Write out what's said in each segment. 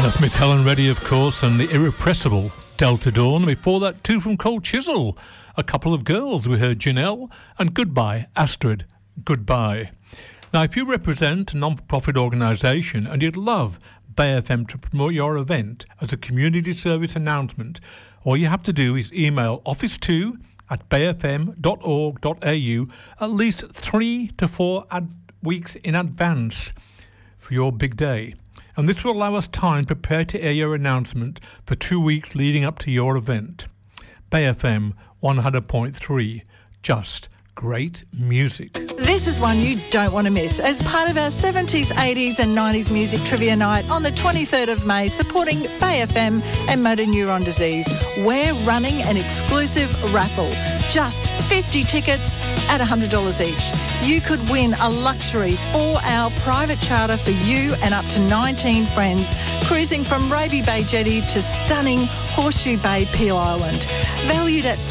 That's Miss Helen Reddy, of course, and the irrepressible Delta Dawn. Before that, two from Cold Chisel, A Couple of Girls. We heard Janelle and Goodbye, Astrid. Goodbye. Now, if you represent a non-profit organisation and you'd love Bay FM to promote your event as a community service announcement, all you have to do is email office2@bayfm.org.au at least 3 to 4 weeks in advance for your big day. And this will allow us time to prepare to air your announcement for 2 weeks leading up to your event. Bay FM 100.3, just great music. This is one you don't want to miss as part of our 70s, 80s and 90s music trivia night on the 23rd of May, supporting Bay FM and motor neuron disease. We're running an exclusive raffle. Just 50 tickets at $100 each. You could win a luxury 4-hour private charter for you and up to 19 friends, cruising from Raby Bay Jetty to stunning Horseshoe Bay Peel Island. Valued at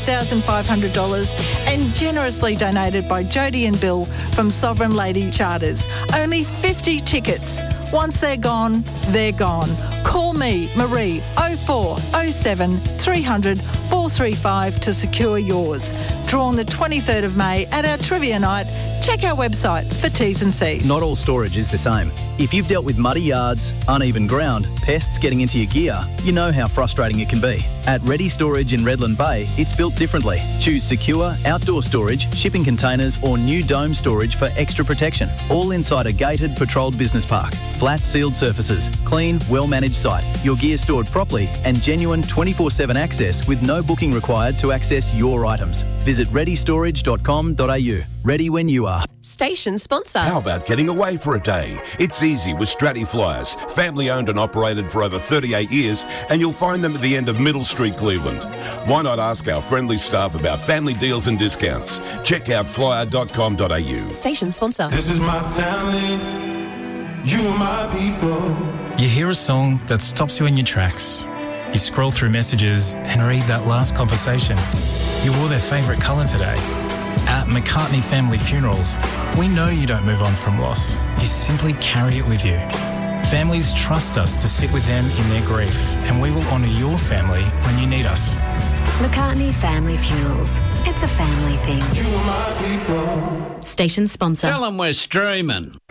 $5,500 and generously donated by Jodie and Bill from Sovereign Lady Charters. Only 50 tickets. Once they're gone, they're gone. Call me, Marie, 0407 300 435 to secure yours. Drawn the 23rd of May at our trivia night. Check our website for T's and C's. Not all storage is the same. If you've dealt with muddy yards, uneven ground, pests getting into your gear, you know how frustrating it can be. At Ready Storage in Redland Bay, it's built differently. Choose secure outdoor storage, shipping containers or new dome storage for extra protection. All inside a gated, patrolled business park. Flat sealed surfaces, clean, well-managed site, your gear stored properly and genuine 24/7 access with no booking required to access your items. Visit readystorage.com.au. Ready when you are. Station sponsor. How about getting away for a day? It's easy with Stratty Flyers. Family owned and operated for over 38 years, and you'll find them at the end of Middle Street, Cleveland. Why not ask our friendly staff about family deals and discounts? Check out flyer.com.au. Station sponsor. This is my family, you are my people. You hear a song that stops you in your tracks. You scroll through messages and read that last conversation. You wore their favourite colour today. At McCartney Family Funerals, we know you don't move on from loss. You simply carry it with you. Families trust us to sit with them in their grief, and we will honour your family when you need us. McCartney Family Funerals. It's a family thing. You are my people. Station sponsor. Tell them we're streaming.